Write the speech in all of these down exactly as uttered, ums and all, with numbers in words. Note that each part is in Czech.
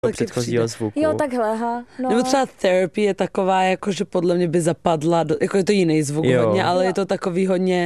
předchozího zvuku. Jo, takhle, ha. No. Nebo třeba Therapy je taková, jako že podle mě by zapadla, do, jako je to jiný zvuk jo. hodně, ale jo. je to takový hodně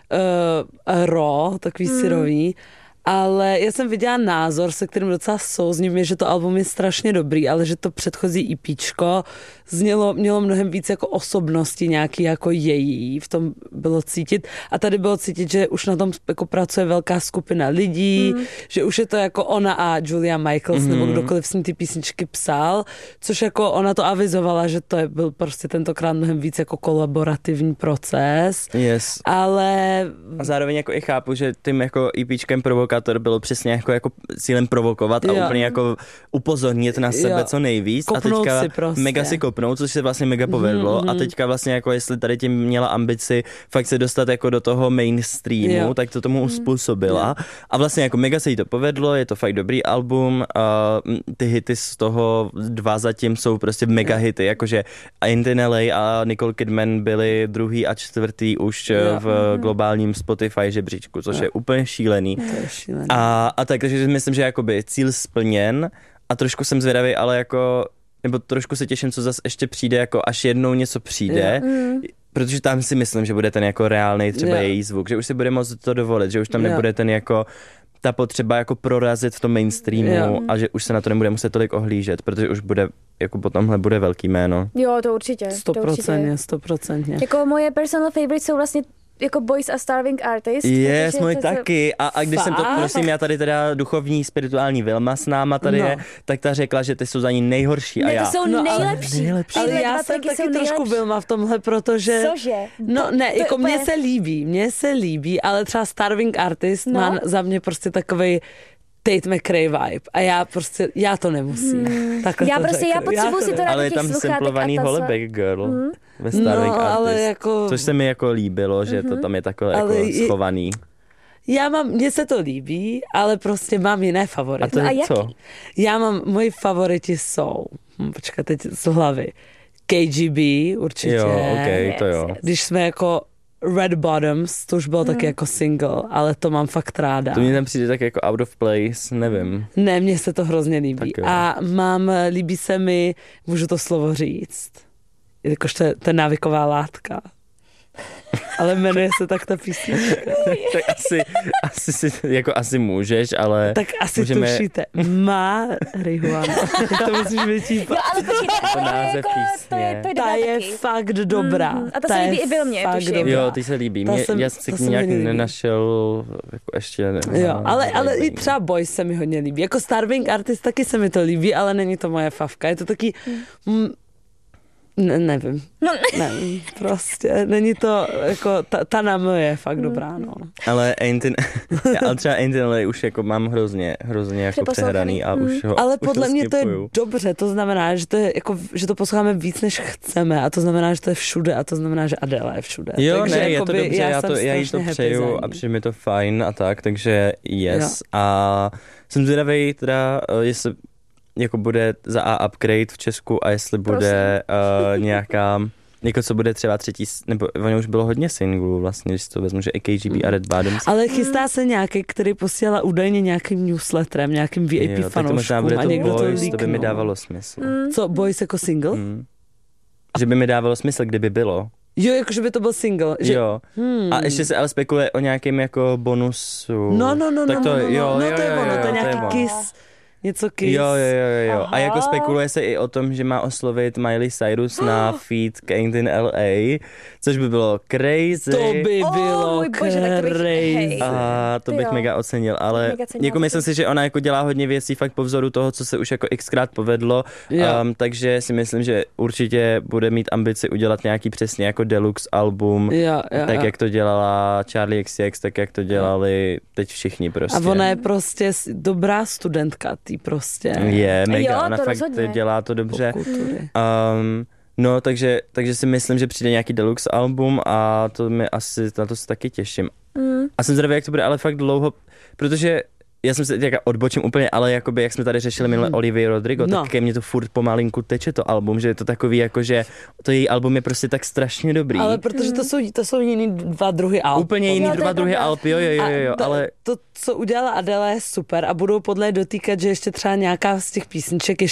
uh, raw, takový hmm. syrový. Ale já jsem viděla názor, se kterým docela souzním, je, že to album je strašně dobrý, ale že to předchozí EPčko znělo, mělo mnohem víc jako osobnosti nějaký jako její, v tom bylo cítit. A tady bylo cítit, že už na tom jako pracuje velká skupina lidí, mm. že už je to jako ona a Julia Michaels, mm. nebo kdokoliv s ní ty písničky psal, což jako ona to avizovala, že to je, byl prostě tentokrát mnohem víc jako kolaborativní proces. Yes. Ale... A zároveň jako i chápu, že tím jako EPčkem provokator bylo přesně jako, jako cílem provokovat a jo. úplně jako upozornit na sebe jo. co nejvíc. Kopnout a teďka si prostě. mega si kopnout, což se vlastně mega povedlo mm-hmm. a teďka vlastně jako jestli tady tím měla ambici fakt se dostat jako do toho mainstreamu, jo. tak to tomu uspůsobila. Jo. A vlastně jako mega se jí to povedlo, je to fakt dobrý album a ty hity z toho dva zatím jsou prostě mega jo. hity, jakože Ain't in L A a Nicole Kidman byly druhý a čtvrtý už jo. v globálním Spotify žebříčku, což jo. je úplně šílený. A, a tak, takže myslím, že jakoby cíl splněn a trošku jsem zvědavý, ale jako, nebo trošku se těším, co zase ještě přijde, jako až jednou něco přijde, mm. protože tam si myslím, že bude ten jako reálnej třeba yeah. její zvuk, že už si bude moct to dovolit, že už tam yeah. nebude ten jako ta potřeba jako prorazit v tom mainstreamu yeah. a že už se na to nebude muset tolik ohlížet, protože už bude, jako po tomhle bude velký jméno. Jo, to určitě. Sto procentně, sto procentně. Jako moje personal favorite jsou vlastně jako Boys a Starving Artist. Yes, můj taky. A, a když Fakt? jsem to, prosím, já tady teda duchovní, spirituální Vilma s náma tady no. je, tak ta řekla, že ty jsou za ní nejhorší. A ne, já. to jsou no, nejlepší. nejlepší. Ale já jsem taky trošku Vilma v tomhle, protože... Cože? No to, ne, to jako úplně... mně se líbí, mně se líbí, ale třeba Starving Artist no. má za mě prostě takovej Tate McRae vibe. A já prostě, já to nemusím. Hmm. Já to prostě, řeknu. já potřebuji já si to na ale je tam simplovaný Holeback Girl hmm. ve Starving no, Artist. Jako... Což se mi jako líbilo, že mm-hmm. to tam je takhle jako je... schovaný. Já mám, mně se to líbí, ale prostě mám jiné favority. A to je no a co? Já mám, moji favoriti jsou, hm, počkat teď z hlavy, K G B určitě. Jo, okej, okay, to jo. Když jsme jako Red Bottoms, to už bylo hmm. taky jako single, ale to mám fakt ráda. To mě tam přijde tak jako out of place, nevím. Ne, mně se to hrozně líbí. A mám, líbí se mi, můžu to slovo říct, jakož to je, to je návyková látka. Ale jmenuje se tak ta písnička. tak asi, asi si, jako asi můžeš, ale tak asi můžeme... tušíte. Marihuana. To musíš vyčípat. No ale počkejte, to název jako, písně. To je, to je ta je taky. fakt dobrá. Mm, a ta, ta se líbí i Vilmě, tuším. Jo, ty se líbí. Mě, jsem, já si k ní nějak nenašel, jako ještě nevím. Jo, ale, ale i třeba Boys se mi hodně líbí. Jako Starving Artist taky se mi to líbí, ale není to moje favka. Je to taky... Mm, Ne, nevím. No, ne. Nevím, prostě. Není to, jako, ta, ta na mě je fakt dobrá, no. Ale Ain't in, ale třeba Ain't in L A už jako mám hrozně, hrozně jako přehraný a už ho Ale už podle to mě to je skipuju. dobře, to znamená, že to, je, jako, že to posloucháme víc, než chceme a to znamená, že to je všude a to znamená, že Adele je všude. Jo, takže ne, je to dobře, já, já, to, já jí to přeju a přijde mi to fajn a tak, takže yes. Jo. A jsem zvědavej teda, jestli jako bude za A upgrade v Česku a jestli bude uh, nějaká, jako co bude třeba třetí, nebo ono už bylo hodně singlů vlastně, když to vezmu, že i K G B a Red Bottoms. Ale chystá se nějaký, který posílala údajně nějakým newsletterem, nějakým V I P jo, fanouškům to a někdo Boys, to líknul. To by mi dávalo smysl. Mm. Co, Boys jako single? Mm. Že by mi dávalo smysl, kdyby bylo. Jo, jakože by to byl single. Že... Jo. Hmm. A ještě se ale spekuluje o nějakém jako bonusu. No, no, no, tak to, no, no, jo, no, jo, to je jo, ono, jo, to je jo, nějaký to je kiss. Něco kiss. Jo, jo, jo, jo. A jako spekuluje se i o tom, že má oslovit Miley Cyrus na feat Ain't in L A, což by bylo crazy. To by bylo oh, bože, crazy. A to bych mega ocenil, ale mega jako myslím si, že ona jako dělá hodně věcí fakt po vzoru toho, co se už jako xkrát povedlo, um, takže si myslím, že určitě bude mít ambici udělat nějaký přesně jako deluxe album, jo, jo, tak jo. jak to dělala Charlie X C X, tak jak to dělali teď všichni prostě. A ona je prostě dobrá studentka, ty prostě. Je, mega, jo, ona to fakt rozhodně. dělá to dobře. Um, no, takže, takže si myslím, že přijde nějaký deluxe album a to mi asi, na to se taky těším. Mm. A jsem zvědavý, jak to bude, ale fakt dlouho, protože já jsem se teďka odbočím úplně, ale jakoby, jak jsme tady řešili minule mm. Olivia Rodrigo, no. tak ke mně to furt pomalinku teče to album, že je to takový jako, že to její album je prostě tak strašně dobrý. Ale protože to jsou, to jsou jiný dva druhy alb. Úplně jiný dva druhy alb, jo, jo, jo, jo, jo ale... To, co udělala Adele, je super a budou podle dotýkat, že ještě třeba nějaká z těch písniček je